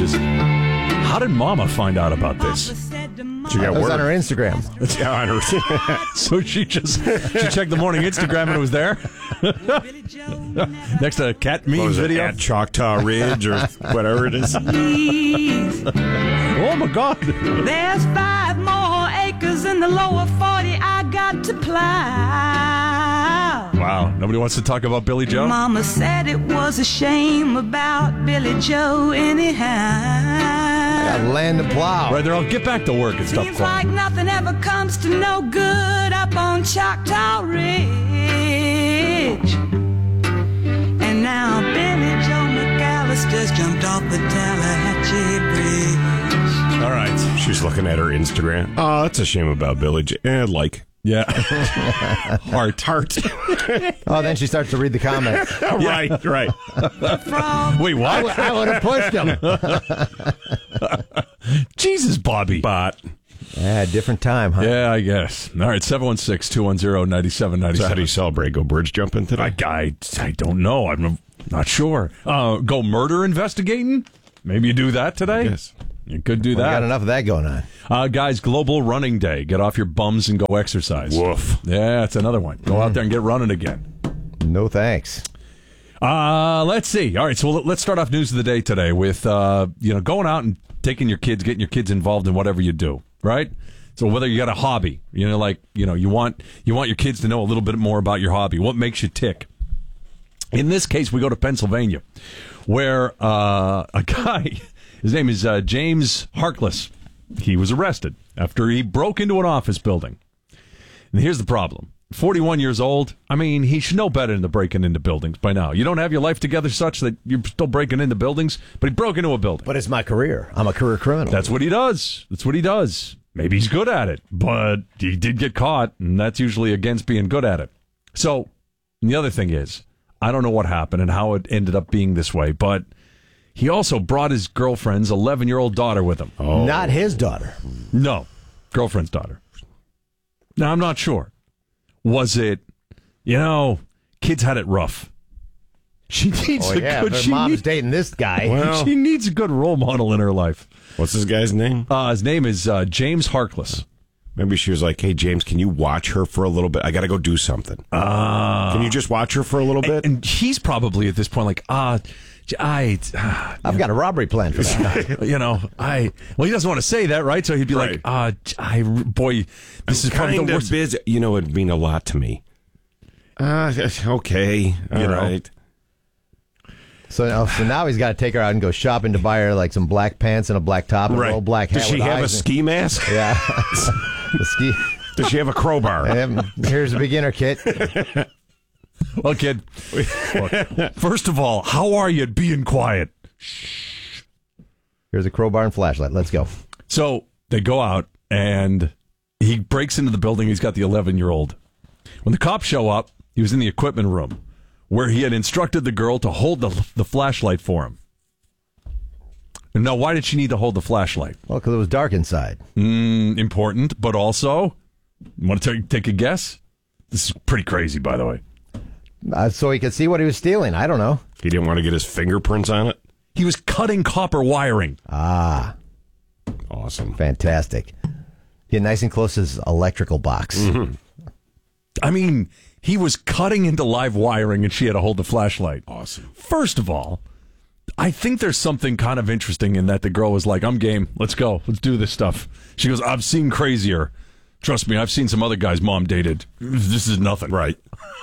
is, how did Mama find out about this? She got on her Instagram. Yeah, on her. So she checked the morning Instagram and it was there? Next to a cat memes video? At Choctaw Ridge or whatever it is. Oh, my God. There's 5 more acres in the lower 40 I got to plow. Wow. Nobody wants to talk about Billy Joe? Mama said it was a shame about Billy Joe anyhow. Got land to plow. Right there, I'll get back to work and stuff. Seems like nothing ever comes to no good up on Choctaw Ridge. And now Billy Joe McAllister's jumped off the Tallahatchie Bridge. All right. She's looking at her Instagram. Oh, that's a shame about Billy J. Yeah. Heart. Oh, then she starts to read the comments. Right. Wait, what? I would have pushed him. Jesus, Bobby. But Yeah, different time, huh? Yeah, I guess. All right, 716-210-9797. so how do you celebrate? Go bridge jumping today? I don't know. I'm not sure. Go murder investigating? Maybe you do that today? Yes. You could do We that. got enough of that going on. Guys, Global Running Day. Get off your bums and go exercise. Woof. Yeah, it's another one. Go out there and get running again. No thanks. Let's see. All right, so let's start off news of the day today with going out and taking your kids, getting your kids involved in whatever you do, right? So whether you got a hobby, you want your kids to know a little bit more about your hobby. What makes you tick? In this case, we go to Pennsylvania, where a guy, his name is James Harkless. He was arrested after he broke into an office building. And here's the problem. 41 years old. I mean, he should know better than breaking into buildings by now. You don't have your life together such that you're still breaking into buildings, but he broke into a building. But it's my career. I'm a career criminal. That's what he does. Maybe he's good at it, but he did get caught, and that's usually against being good at it. So, the other thing is, I don't know what happened and how it ended up being this way, but he also brought his girlfriend's 11-year-old daughter with him. Oh. Not his daughter. No, girlfriend's daughter. Now, I'm not sure. Was it, kids had it rough. She needs her mom's dating this guy. Well, she needs a good role model in her life. What's this guy's name? His name is James Harkless. Maybe she was like, hey, James, can you watch her for a little bit? I got to go do something. Can you just watch her for a little bit? And he's probably at this point like, I've got a robbery plan for that. he doesn't want to say that, right? So he'd be Right. like, this is probably the worst. Busy. It'd mean a lot to me. Okay. All right. So now he's got to take her out and go shopping to buy her like some black pants and a black top and a little black hat. Does she with have a eyes ski mask? Yeah. The ski. Does she have a crowbar? Here's a beginner kit. Well, kid, look, first of all, how are you at being quiet? Here's a crowbar and flashlight. Let's go. So they go out, and he breaks into the building. He's got the 11-year-old. When the cops show up, he was in the equipment room, where he had instructed the girl to hold the flashlight for him. And now, why did she need to hold the flashlight? Well, because it was dark inside. Important, but also, you want to take a guess? This is pretty crazy, by the way. So he could see what he was stealing. I don't know. He didn't want to get his fingerprints on it? He was cutting copper wiring. Ah. Awesome. Fantastic. Get nice and close to his electrical box. Mm-hmm. I mean, he was cutting into live wiring, and she had to hold the flashlight. Awesome. First of all, I think there's something kind of interesting in that the girl was like, I'm game. Let's go. Let's do this stuff. She goes, I've seen crazier. Trust me, I've seen some other guys mom dated. This is nothing. Right.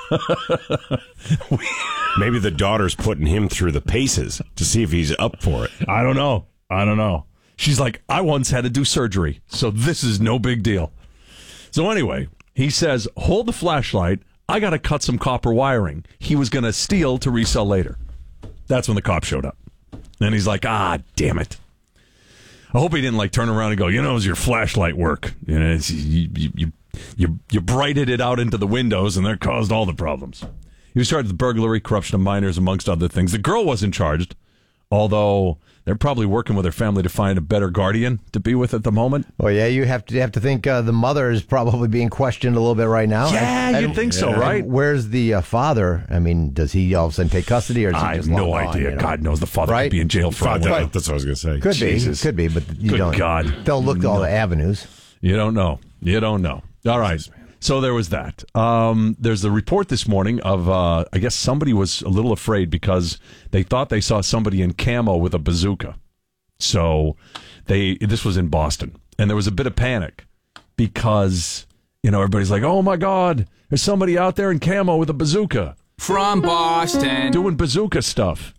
Maybe the daughter's putting him through the paces to see if he's up for it. I don't know. She's like, I once had to do surgery, so this is no big deal. So anyway, he says, hold the flashlight. I got to cut some copper wiring. He was going to steal to resell later. That's when the cop showed up. And he's like, damn it. I hope he didn't turn around and go, does your flashlight work? You brighted it out into the windows, and that caused all the problems. He was charged with burglary, corruption of minors, amongst other things. The girl wasn't charged. Although they're probably working with their family to find a better guardian to be with at the moment. Well, yeah, you have to think the mother is probably being questioned a little bit right now. Yeah, you'd think so, right? Where's the father? I mean, does he all of a sudden take custody, or is he I have just no long idea. gone, you know? God knows the father Right? could be in jail for all we know. That's what I was going to say. Could be, but you Good don't. God. They'll look to all the avenues. You don't know. All right. So there was that. There's a report this morning of, I guess somebody was a little afraid because they thought they saw somebody in camo with a bazooka. So this was in Boston, and there was a bit of panic because, everybody's like, oh my God, there's somebody out there in camo with a bazooka. From Boston. Doing bazooka stuff.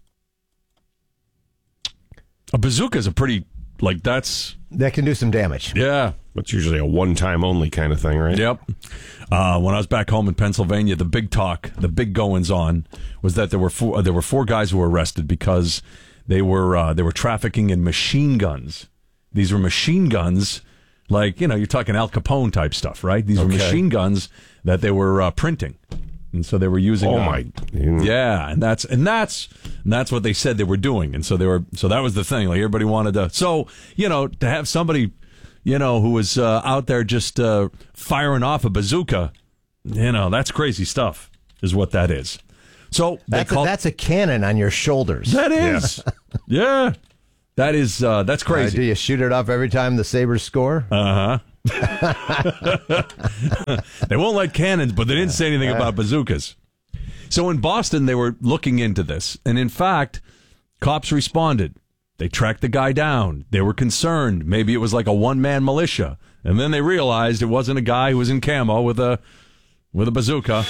A bazooka is a pretty, That can do some damage. yeah. That's usually a one-time only kind of thing, right? Yep. When I was back home in Pennsylvania, the big goings on was that there were four guys who were arrested because they were trafficking in machine guns. These were machine guns, you're talking Al Capone type stuff, right? These were machine guns that they were printing, and so they were using. Oh my! Yeah, and that's what they said they were doing, and so that was the thing. Like everybody wanted to. So to have somebody, who was out there just firing off a bazooka, that's crazy stuff, is what that is. So That's a cannon on your shoulders. that is, yeah, that is that's crazy. Do you shoot it off every time the Sabres score? They won't let cannons, but they didn't say anything about bazookas. So in Boston, they were looking into this, and in fact, cops responded. They tracked the guy down. They were concerned. Maybe it was like a one-man militia. And then they realized it wasn't a guy who was in camo with a bazooka.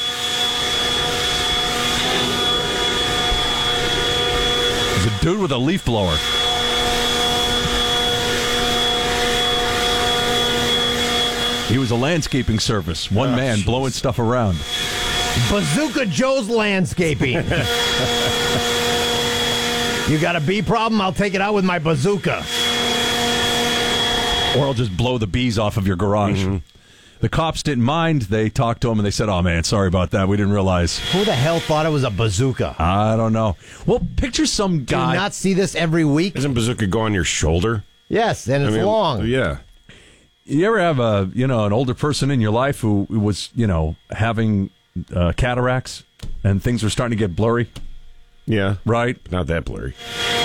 It was a dude with a leaf blower. He was a landscaping service. One man blowing stuff around. Bazooka Joe's Landscaping. You got a bee problem? I'll take it out with my bazooka. Or I'll just blow the bees off of your garage. Mm-hmm. The cops didn't mind. They talked to him and they said, oh, man, sorry about that. We didn't realize. Who the hell thought it was a bazooka? I don't know. Well, picture some guy. Do you not see this every week? Doesn't bazooka go on your shoulder? Yes, and it's long. Yeah. You ever have an older person in your life who was, having cataracts and things were starting to get blurry? Yeah. Right? Not that blurry.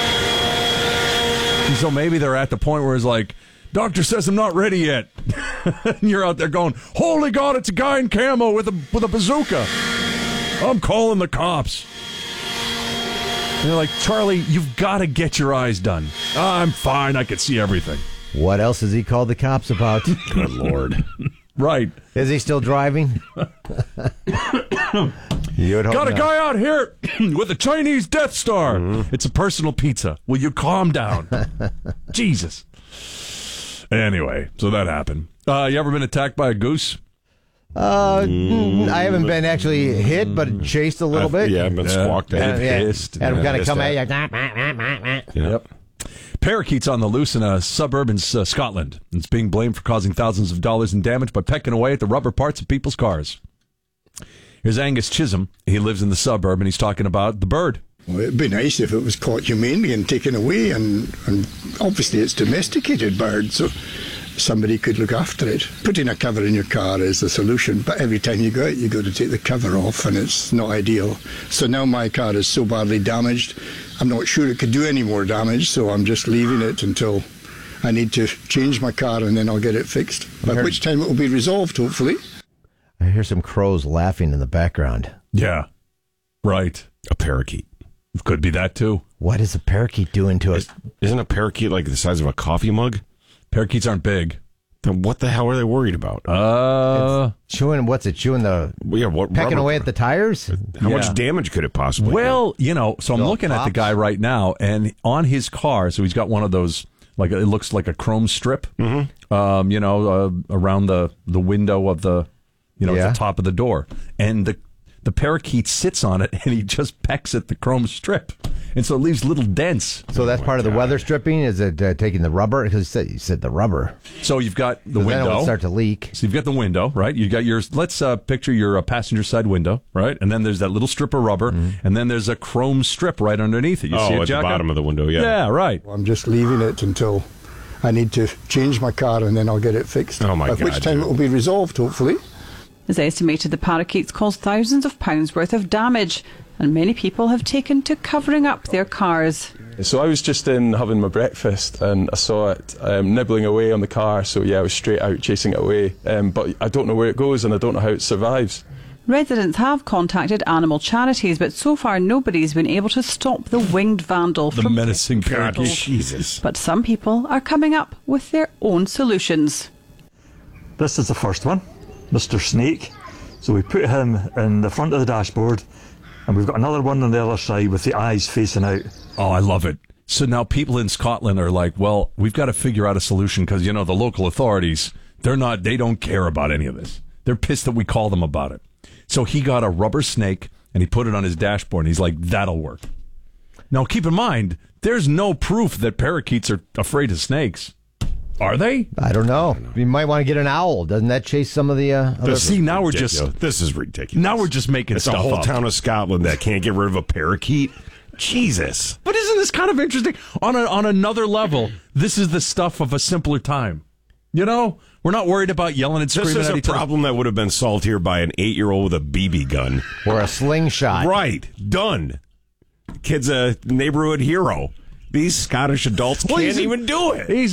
And so maybe they're at the point where it's like, doctor says I'm not ready yet. And you're out there going, holy God, it's a guy in camo with a bazooka. I'm calling the cops. And they're like, Charlie, you've got to get your eyes done. I'm fine. I can see everything. What else has he called the cops about? Good Lord. Right. Is he still driving? You would hope Got a not. guy out here with a Chinese Death Star. Mm-hmm. It's a personal pizza. Will you calm down? Jesus. Anyway, so that happened. You ever been attacked by a goose? I haven't been actually hit, but chased a little bit. Yeah, I've been squawked at. Pissed. And I'm going to Pissed come at. at you. Yep. Parakeets on the loose in a suburb in Scotland. It's being blamed for causing thousands of dollars in damage by pecking away at the rubber parts of people's cars. Here's Angus Chisholm. He lives in the suburb, and he's talking about the bird. Well, it'd be nice if it was caught humanely and taken away, and obviously it's domesticated bird, so somebody could look after it. Putting a cover in your car is the solution, but every time you go out, you got to take the cover off, and it's not ideal. So now my car is so badly damaged, I'm not sure it could do any more damage, so I'm just leaving it until I need to change my car, and then I'll get it fixed, by which time it will be resolved, hopefully. I hear some crows laughing in the background. Yeah. Right. A parakeet. Could be that, too. What is a parakeet doing to us? Isn't a parakeet like the size of a coffee mug? Parakeets aren't big. Then what the hell are they worried about? Chewing, what's it, chewing the... Yeah, what pecking rubber- away at the tires? How much damage could it possibly Well, so I'm Still looking at the pops? guy right now, and on his car, so he's got one of those, like it looks like a chrome strip, around the window of the, at the top of the door. And the the parakeet sits on it and he just pecks at the chrome strip. And so it leaves little dents. So that's part of the weather stripping? Is it taking the rubber? Because you said the rubber. So you've got the window. Then it would start to leak. So you've got the window, right? You got your, let's picture your passenger side window, right? And then there's that little strip of rubber, and then there's a chrome strip right underneath it. You see it, at the bottom of the window, yeah. Yeah, right. I'm just leaving it until I need to change my car, and then I'll get it fixed. Oh, my By God, which time yeah. it will be resolved, hopefully. It's estimated the parakeets caused thousands of pounds worth of damage, and many people have taken to covering up their cars. So I was just in having my breakfast and I saw it nibbling away on the car, so yeah, I was straight out chasing it away. But I don't know where it goes and I don't know how it survives. Residents have contacted animal charities, but so far nobody's been able to stop the winged vandal The from menacing God, parakeet. Jesus. But some people are coming up with their own solutions. This is the first one, Mr. Snake. So we put him in the front of the dashboard, and we've got another one on the other side with the eyes facing out. Oh, I love it. So now people in Scotland are like, well, we've got to figure out a solution because, the local authorities, they don't care about any of this. They're pissed that we call them about it. So he got a rubber snake and he put it on his dashboard and he's like, that'll work. Now, keep in mind, there's no proof that parakeets are afraid of snakes. Are they? I don't know. You might want to get an owl. Doesn't that chase some of the other... See, now we're Ridiculous. just... This is ridiculous. Now we're just making It's stuff a whole up. town of Scotland that can't get rid of a parakeet. Jesus. But isn't this kind of interesting? On another level, this is the stuff of a simpler time. We're not worried about yelling and screaming This is at a each other. problem that would have been solved here by an 8-year-old with a BB gun. Or a slingshot. Right. Done. Kid's a neighborhood hero. These Scottish adults Well, can't even do it. He's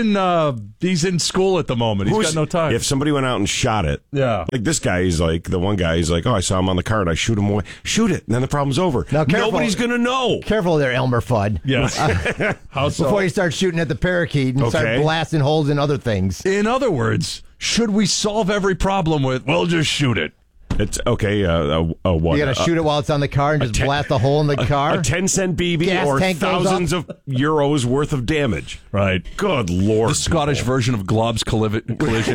in school at the moment. He's got no time. If somebody went out and shot it, Yeah. like this guy, the one guy, he's like, oh, I saw him on the car and I shoot him away. Shoot it, and then the problem's over. Now, careful. Nobody's going to know. Careful there, Elmer Fudd. Yes. How so? Before you start shooting at the parakeet and start Okay. blasting holes in other things. In other words, should we solve every problem with, well, just shoot it? It's okay. What? You got to shoot it while it's on the car and just blast a hole in the car? A 10-cent BB Gas or tank goes thousands of euros worth of damage. Right. Good Lord. The Scottish version of Glob's collision.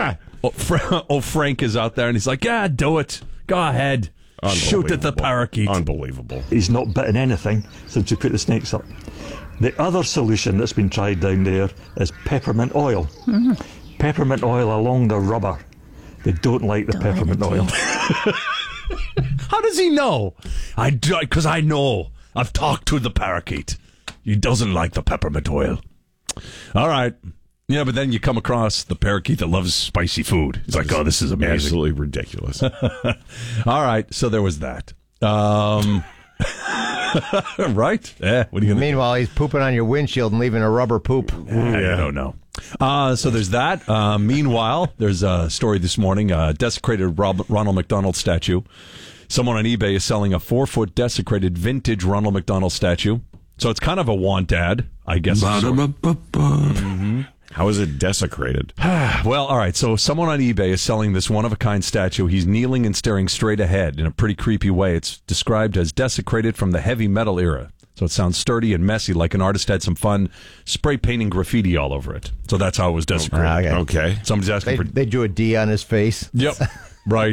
Frank is out there and he's like, yeah, do it. Go ahead. Shoot at the parakeet. Unbelievable. He's not bitten anything since we put the snakes up. The other solution that's been tried down there is peppermint oil. Peppermint oil along the rubber. They don't like the peppermint oil. How does he know? Because I know. I've talked to the parakeet. He doesn't like the peppermint oil. All right. Yeah, but then you come across the parakeet that loves spicy food. He's like, oh, this is amazing. Absolutely ridiculous. All right. So there was that. Right? Yeah. What are you going to Meanwhile, he's pooping on your windshield and leaving a rubber poop. I don't know. So there's that. Meanwhile, there's a story this morning, desecrated Ronald McDonald statue. Someone on eBay is selling a 4-foot desecrated vintage Ronald McDonald statue. So it's kind of a want ad, I guess. How is it desecrated? Well, all right. So someone on eBay is selling this one-of-a-kind statue. He's kneeling and staring straight ahead in a pretty creepy way. It's described as desecrated from the heavy metal era. So it sounds sturdy and messy, like an artist had some fun spray painting graffiti all over it. So that's how it was desecrated. Okay. Somebody's asking for... They drew a D on his face. Yep. Right.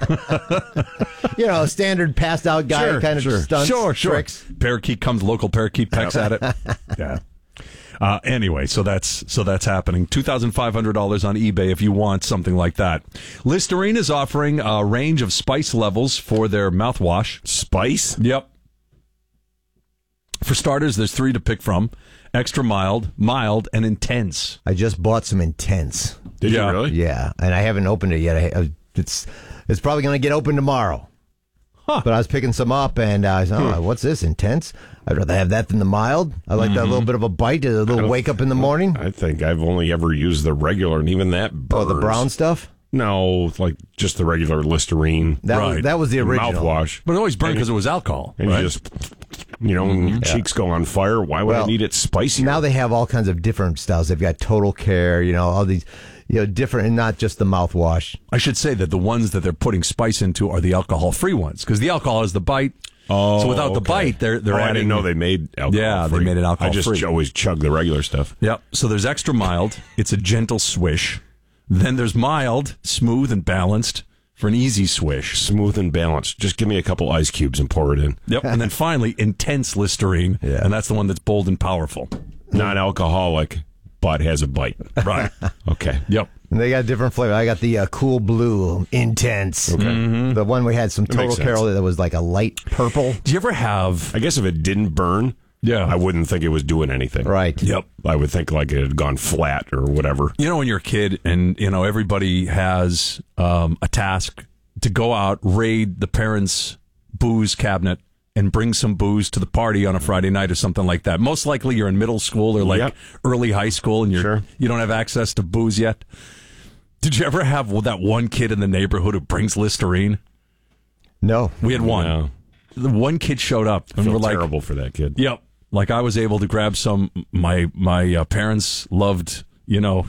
Standard passed out guy kind of stunts. Sure. Tricks. Parakeet comes, local parakeet pecks at it. Yeah. Anyway, so that's happening. $2,500 on eBay if you want something like that. Listerine is offering a range of spice levels for their mouthwash. Spice? Yep. For starters, there's 3 to pick from: extra mild, mild, and intense. I just bought some Intense. Did you really? Yeah, and I haven't opened it yet. It's probably going to get open tomorrow. Huh. But I was picking some up, and I said, what's this, Intense? I'd rather have that than the mild. I like that little bit of a bite, a little wake up in the morning. I think I've only ever used the regular, and even that burns. Oh, the brown stuff? No, like just the regular Listerine. That was the original. Mouthwash. But it always burned because it was alcohol. And right? you just, when cheeks go on fire, why would I need it spicy? Now they have all kinds of different styles. They've got Total Care, all these, different, and not just the mouthwash. I should say that the ones that they're putting spice into are the alcohol-free ones, because the alcohol is the bite. Oh, so without the bite, they're I adding. didn't know they made alcohol. Yeah, free. they made it alcohol I just free. always chug the regular stuff. Yep. So there's extra mild. It's a gentle swish. Then there's mild, smooth and balanced. for an easy swish. Smooth and balanced. Just give me a couple ice cubes and pour it in. Yep. And then finally, intense Listerine. Yeah. And that's the one that's bold and powerful. Non-alcoholic, but has a bite. Right. Okay. Yep. And they got different flavor. I got the Cool Blue Intense. Okay. The one we had some makes Total sense. Carol that was like a light purple. Do you ever have... I guess if it didn't burn, I wouldn't think it was doing anything. Right. Yep. I would think like it had gone flat or whatever. You know, when you're a kid and, you know, everybody has a task to go out, raid the parents' booze cabinet and bring some booze to the party on a Friday night or something like that. Most likely you're in middle school or like early high school and you don't have access to booze yet. Did you ever have that one kid in the neighborhood who brings Listerine? No. We had one. No. The one kid showed up and I feel we're like, terrible for that kid. Yep. Like I was able to grab some. My parents loved, you know,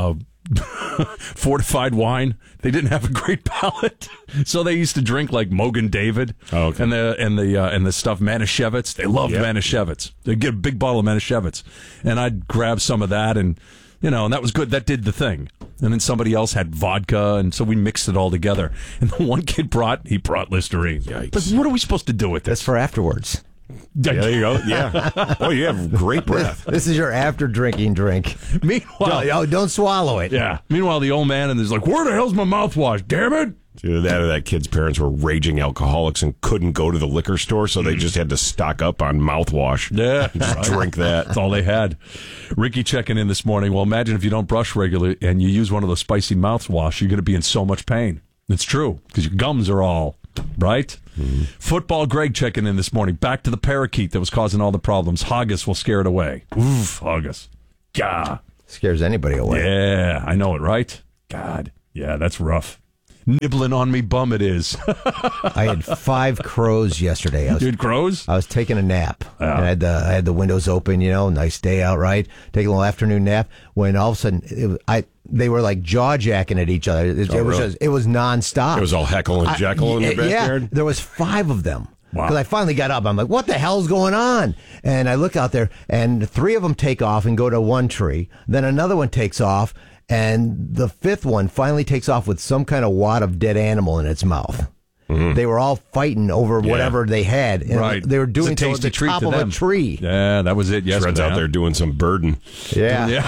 fortified wine. They didn't have a great palate, so they used to drink like Mogan David and the stuff Manischewitz. They loved Manischewitz. They'd get a big bottle of Manischewitz, and I'd grab some of that, and you know, and that was good. That did the thing. And then somebody else had vodka, and so we mixed it all together. And the one kid brought Listerine. Yikes. But what are we supposed to do with this? That's for afterwards. Yeah, there you go. Yeah. Oh, you have great breath. This is your after drinking drink. Meanwhile, don't swallow it. Yeah. Meanwhile, the old man and there's like, where the hell's my mouthwash? Damn it! Dude, that kid's parents were raging alcoholics and couldn't go to the liquor store, so they just had to stock up on mouthwash. Yeah. Just drink that. That's all they had. Ricky checking in this morning. Well, imagine if you don't brush regularly and you use one of those spicy mouthwash, you're going to be in so much pain. It's true, because your gums are all, right? Mm-hmm. Football Greg checking in this morning. Back to the parakeet that was causing all the problems. Haggis will scare it away. Oof, Haggis. Gah. Scares anybody away. Yeah, I know it, right? God. Yeah, that's rough. Nibbling on me bum it is. I had 5 crows yesterday. You had crows? I was taking a nap. Yeah. And I had the windows open, you know, nice day out, right? Taking a little afternoon nap. When all of a sudden, they were like jaw-jacking at each other. It was nonstop. It was all Heckle and Jekyll in the backyard? Yeah, there was 5 of them. Wow. Because I finally got up. I'm like, what the hell's going on? And I look out there, and 3 of them take off and go to one tree. Then another one takes off, and the 5th one finally takes off with some kind of wad of dead animal in its mouth. Mm-hmm. They were all fighting over whatever they had. And right. They were doing it's a it tasty at the treat top to of them. a tree. Yeah, that was it yesterday. Fred's out there doing some birding. Yeah.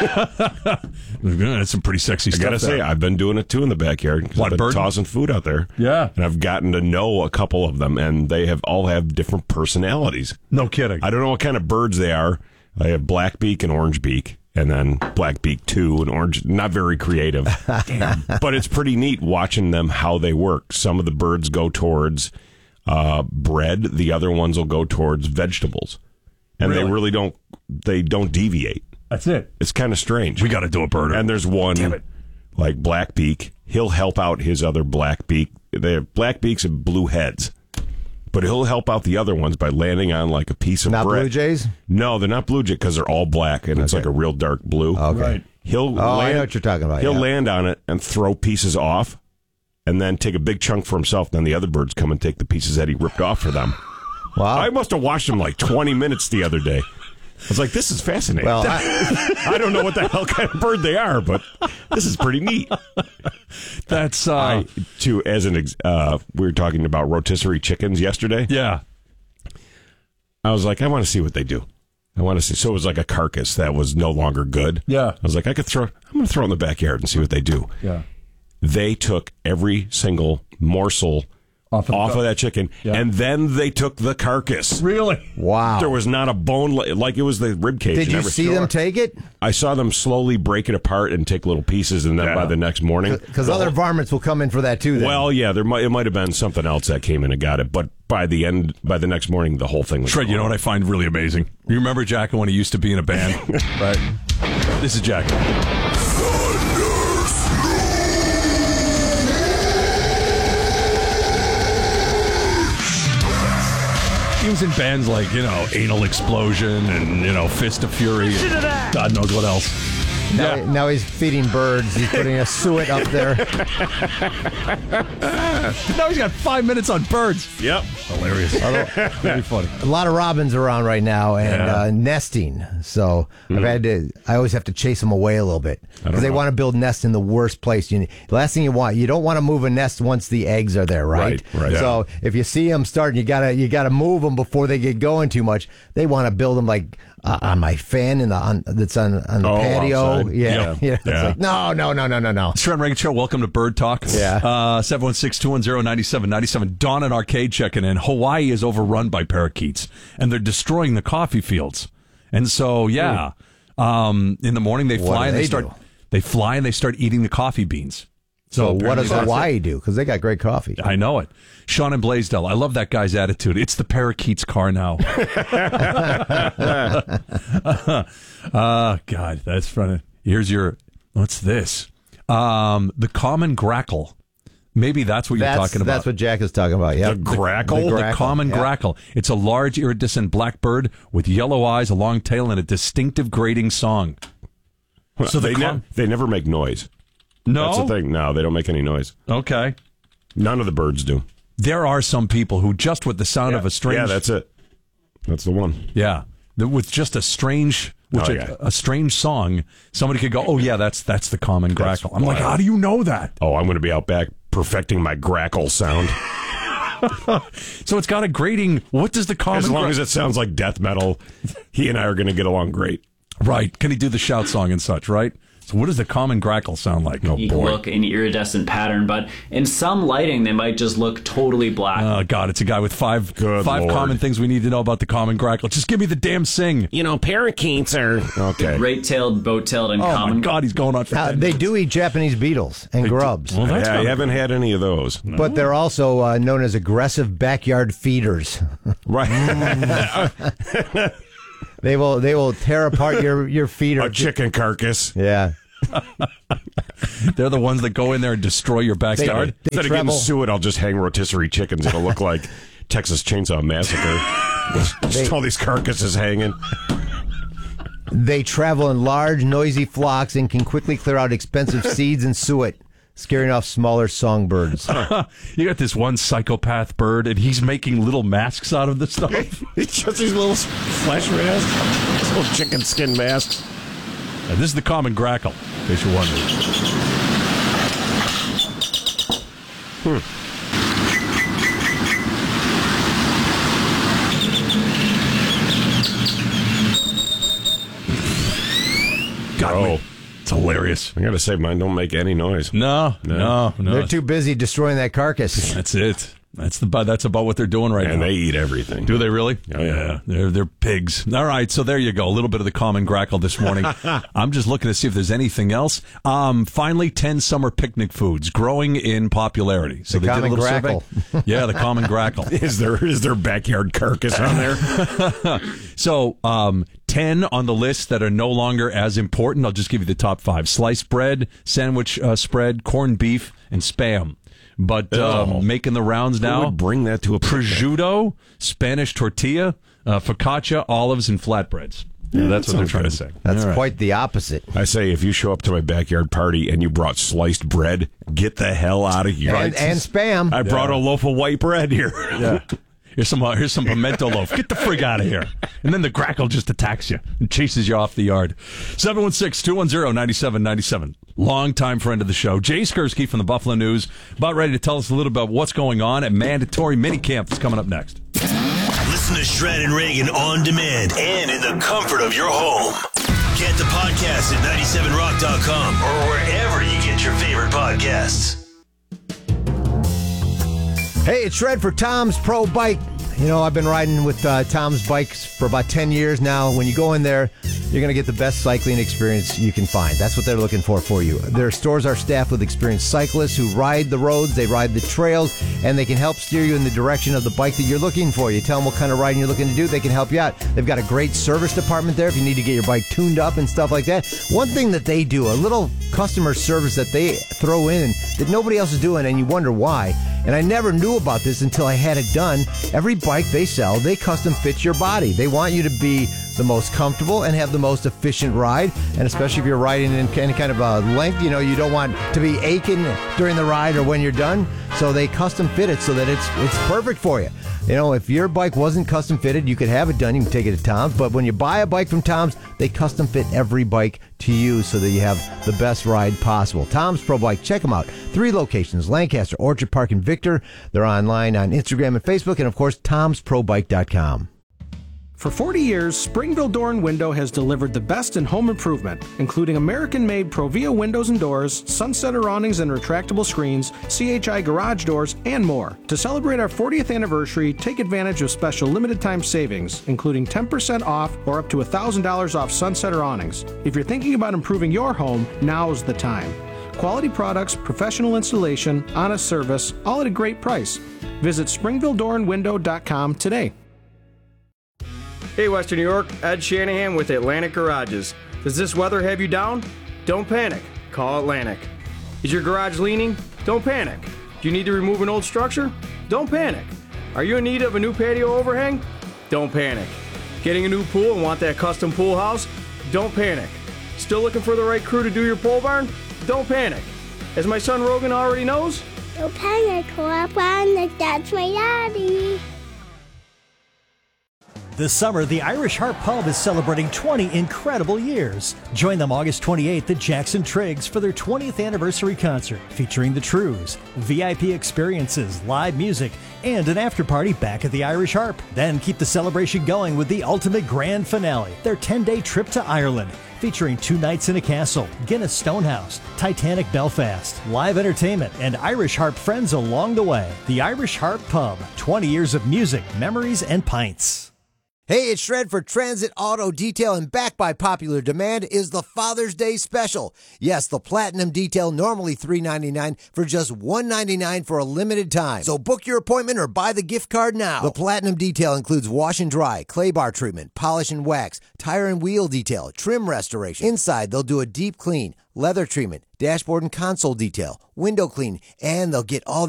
That's some pretty sexy stuff. I gotta say, I've been doing it too in the backyard. What, I've been birding? tossing food out there. Yeah. And I've gotten to know a couple of them, and they all have different personalities. No kidding. I don't know what kind of birds they are. I have black beak and orange beak, and then black beak 2 and orange. Not very creative. Damn. But it's pretty neat watching them, how they work. Some of the birds go towards bread. The other ones will go towards vegetables. And Really? they really don't deviate. That's it. It's kind of strange. We got to do a birder. And there's one, Damn it. like black beak. He'll help out his other black beak. They have black beaks and blue heads. But he'll help out the other ones by landing on like a piece of Not bread. blue jays? No, they're not blue jay because they're all black and it's like a real dark blue. Okay. Right. He'll I know what you're talking about. He'll yeah. land on it and throw pieces off, and then take a big chunk for himself. Then the other birds come and take the pieces that he ripped off for them. Wow. I must have watched him like 20 minutes the other day. I was like, this is fascinating. Well, I don't know what the hell kind of bird they are, but this is pretty neat. That's We were talking about rotisserie chickens yesterday. yeah. I was like, I want to see what they do. I want to see. So it was like a carcass that was no longer good. Yeah. I was like, I'm going to throw it in the backyard and see what they do. Yeah. They took every single morsel off of that chicken, and then they took the carcass. Really? wow. There was not a bone, like it was the rib cage. Did and you everything. see them take it? I saw them slowly break it apart and take little pieces, and then by the next morning, Because other varmints will come in for that too. Then. well, yeah, it might have been something else that came in and got it, but by the next morning, the whole thing was Shred, you know gone. what I find really amazing? You remember Jack when he used to be in a band? Right. This is Jack. He was in bands like, Anal Explosion and, Fist of Fury. And God knows what else. Now he's feeding birds. He's putting a suet up there. Now he's got 5 minutes on birds. Yep. Hilarious. Very funny. A lot of robins around right now and nesting. So I always have to chase them away a little bit because they want to build nests in the worst place. The last thing you don't want to move a nest once the eggs are there, right? Right. So if you see them starting, you gotta move them before they get going too much. They want to build them like on my fan that's on the patio. Outside. Yeah. It's like, no. It's Trent Reagan Show. Welcome to Bird Talk. Yeah. 716-210-9797. Dawn in Arcade checking in. Hawaii is overrun by parakeets, and they're destroying the coffee fields. And so, in the morning they fly and they fly and they start eating the coffee beans. So what does Hawaii do? Because they got great coffee. I know it. Sean in Blaisdell. I love that guy's attitude. It's the parakeet's car now. God, that's funny. Here's what's this? The common grackle. Maybe that's what you're talking about. That's what Jack is talking about, yeah. The grackle? The common grackle. It's a large iridescent black bird with yellow eyes, a long tail, and a distinctive grating song. So they never make noise. No? That's the thing. No, they don't make any noise. Okay. None of the birds do. There are some people who just with the sound of a strange... Yeah, that's it. That's the one. Yeah. With just a strange... a strange song, somebody could go, oh, yeah, that's the common grackle. I'm like, how do you know that? Oh, I'm going to be out back perfecting my grackle sound. So it's got a grating... What does the common... As long as it sounds like death metal, he and I are going to get along great. Right. Can he do the shout song and such, right? So what does the common grackle sound like? Oh, boy. Look in iridescent pattern, but in some lighting, they might just look totally black. Oh, God, it's a guy with five common things we need to know about the common grackle. Just give me the damn sing. Parakeets are... Okay. Great-tailed, boat-tailed, and common... Oh, my God, he's going on for 10 They do eat Japanese beetles and grubs. Well, I haven't had any of those. No. But they're also known as aggressive backyard feeders. Right. They will tear apart your feeder. A chicken carcass. Yeah. They're the ones that go in there and destroy your backyard. Instead of getting sued, I'll just hang rotisserie chickens. It'll look like Texas Chainsaw Massacre. Just all these carcasses hanging. They travel in large, noisy flocks and can quickly clear out expensive seeds and suet, scaring off smaller songbirds. You got this one psychopath bird, and he's making little masks out of the stuff. It's just these little flesh masks, these little chicken skin masks. Now, this is the common grackle, in case you're wondering. God, it's hilarious. I gotta say, mine don't make any noise. No. They're too busy destroying that carcass. That's it. That's about what they're doing right now. And they eat everything. Do they really? Oh, yeah. They're pigs. All right, so there you go. A little bit of the common grackle this morning. I'm just looking to see if there's anything else. Finally, 10 summer picnic foods growing in popularity. So the they did a little grackle. survey. Yeah, the common grackle. Is there backyard carcass on there? So 10 on the list that are no longer as important. I'll just give you the top 5. Sliced bread, sandwich spread, corned beef, and Spam. But making the rounds now. Who would bring that to a prosciutto, Spanish tortilla, focaccia, olives, and flatbreads. Yeah, that's what they're trying to say. That's quite the opposite. I say, if you show up to my backyard party and you brought sliced bread, get the hell out of here. And Spam. I brought a loaf of white bread here. Yeah. Here's some pimento loaf. Get the frig out of here. And then the grackle just attacks you and chases you off the yard. 716-210-9797. Longtime friend of the show, Jay Skursky from the Buffalo News, about ready to tell us a little about what's going on at mandatory minicamp that's coming up next. Listen to Shred and Reagan on demand and in the comfort of your home. Get the podcast at 97rock.com or wherever you get your favorite podcasts. Hey, it's Shred for Tom's Pro Bike. You know, I've been riding with Tom's Bikes for about 10 years now. When you go in there, you're going to get the best cycling experience you can find. That's what they're looking for you. Their stores are staffed with experienced cyclists who ride the roads, they ride the trails, and they can help steer you in the direction of the bike that you're looking for. You tell them what kind of riding you're looking to do, they can help you out. They've got a great service department there if you need to get your bike tuned up and stuff like that. One thing that they do, a little customer service that they throw in that nobody else is doing, and you wonder why. And I never knew about this until I had it done. Every bike they sell, they custom fit your body. They want you to be the most comfortable, and have the most efficient ride. And especially if you're riding in any kind of a length, you don't want to be aching during the ride or when you're done. So they custom fit it so that it's perfect for you. If your bike wasn't custom fitted, you could have it done. You can take it to Tom's. But when you buy a bike from Tom's, they custom fit every bike to you so that you have the best ride possible. Tom's Pro Bike, check them out. 3 locations, Lancaster, Orchard Park, and Victor. They're online on Instagram and Facebook, and of course, tomsprobike.com. For 40 years, Springville Door and Window has delivered the best in home improvement, including American-made Provia windows and doors, Sunsetter awnings and retractable screens, CHI garage doors, and more. To celebrate our 40th anniversary, take advantage of special limited-time savings, including 10% off or up to $1,000 off Sunsetter awnings. If you're thinking about improving your home, now's the time. Quality products, professional installation, honest service, all at a great price. Visit SpringvilleDoorandWindow.com today. Hey, Western New York, Ed Shanahan with Atlantic Garages. Does this weather have you down? Don't panic. Call Atlantic. Is your garage leaning? Don't panic. Do you need to remove an old structure? Don't panic. Are you in need of a new patio overhang? Don't panic. Getting a new pool and want that custom pool house? Don't panic. Still looking for the right crew to do your pole barn? Don't panic. As my son Rogan already knows, don't panic. Call Atlantic. That's my daddy. This summer, the Irish Harp Pub is celebrating 20 incredible years. Join them August 28th at Jackson Triggs for their 20th anniversary concert featuring the Trues, VIP experiences, live music, and an after-party back at the Irish Harp. Then keep the celebration going with the ultimate grand finale, their 10-day trip to Ireland, featuring 2 nights in a castle, Guinness Stonehouse, Titanic Belfast, live entertainment, and Irish Harp friends along the way. The Irish Harp Pub, 20 years of music, memories, and pints. Hey, it's Shred for Transit Auto Detail, and back by popular demand is the Father's Day Special. Yes, the Platinum Detail, normally $3.99 for just $1.99 for a limited time. So book your appointment or buy the gift card now. The Platinum Detail includes wash and dry, clay bar treatment, polish and wax, tire and wheel detail, trim restoration. Inside, they'll do a deep clean, leather treatment, dashboard and console detail, window clean, and they'll get all